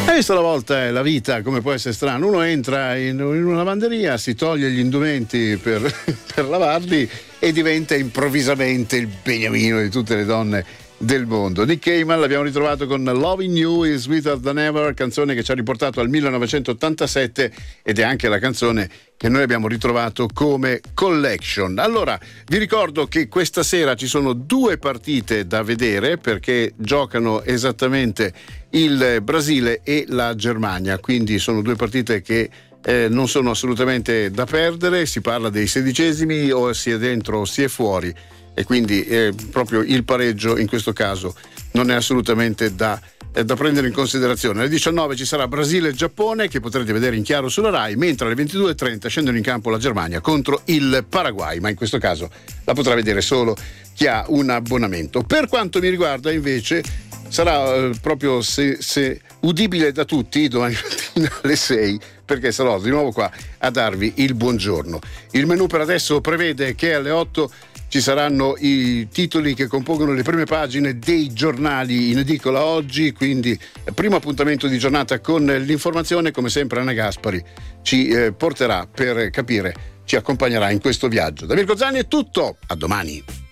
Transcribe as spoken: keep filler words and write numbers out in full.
Hai visto la volta è la vita come può essere strano? Uno entra in, in una lavanderia, si toglie gli indumenti per, per lavarli e diventa improvvisamente il beniamino di tutte le donne del mondo. Nick Cayman l'abbiamo ritrovato con Loving You is Sweeter Than Ever, canzone che ci ha riportato al millenovecentottantasette ed è anche la canzone che noi abbiamo ritrovato come collection. Allora, vi ricordo che questa sera ci sono due partite da vedere perché giocano esattamente il Brasile e la Germania, quindi sono due partite che eh, non sono assolutamente da perdere. Si parla dei sedicesimi, o si è dentro o si è fuori, e quindi eh, proprio il pareggio in questo caso non è assolutamente da, eh, da prendere in considerazione. Alle diciannove ci sarà Brasile e Giappone, che potrete vedere in chiaro sulla Rai, mentre alle ventidue e trenta scendono in campo la Germania contro il Paraguay, ma in questo caso la potrà vedere solo chi ha un abbonamento. Per quanto mi riguarda invece sarà eh, proprio se, se udibile da tutti domani mattina alle sei, perché sarò di nuovo qua a darvi il buongiorno. Il menù per adesso prevede che alle otto ci saranno i titoli che compongono le prime pagine dei giornali in edicola oggi, quindi primo appuntamento di giornata con l'informazione. Come sempre Anna Gaspari ci eh, porterà per capire, ci accompagnerà in questo viaggio. Da Mirko Zanni è tutto, a domani.